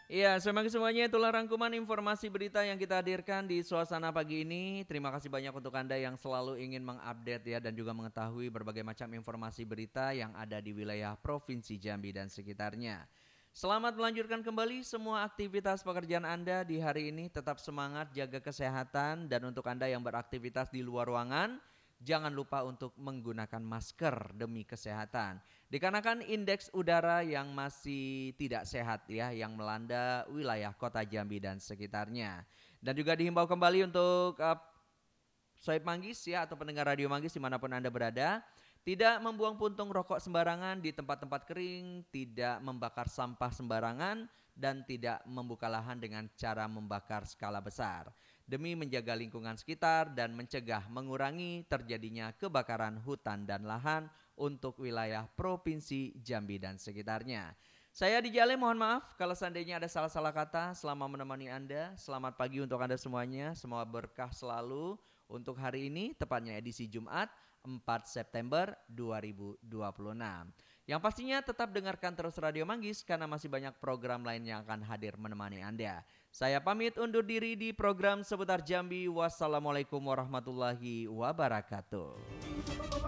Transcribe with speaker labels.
Speaker 1: Iya, semuanya itulah rangkuman informasi berita yang kita hadirkan di suasana pagi ini. Terima kasih banyak untuk Anda yang selalu ingin mengupdate ya dan juga mengetahui berbagai macam informasi berita yang ada di wilayah Provinsi Jambi dan sekitarnya. Selamat melanjutkan kembali semua aktivitas pekerjaan Anda di hari ini. Tetap semangat, jaga kesehatan, dan untuk Anda yang beraktivitas di luar ruangan, jangan lupa untuk menggunakan masker demi kesehatan. Dikarenakan indeks udara yang masih tidak sehat ya, yang melanda wilayah kota Jambi dan sekitarnya. Dan juga dihimbau kembali untuk Sohib Manggis ya atau pendengar Radio Manggis dimanapun Anda berada, tidak membuang puntung rokok sembarangan di tempat-tempat kering, tidak membakar sampah sembarangan, dan tidak membuka lahan dengan cara membakar skala besar. Demi menjaga lingkungan sekitar dan mencegah mengurangi terjadinya kebakaran hutan dan lahan untuk wilayah Provinsi Jambi dan sekitarnya. Saya di Jale, mohon maaf kalau seandainya ada salah-salah kata selama menemani Anda. Selamat pagi untuk Anda semuanya, semua berkah selalu untuk hari ini, tepatnya edisi Jumat 4 September 2026. Yang pastinya tetap dengarkan terus Radio Manggis karena masih banyak program lain yang akan hadir menemani Anda. Saya pamit undur diri di program seputar Jambi. Wassalamualaikum warahmatullahi wabarakatuh.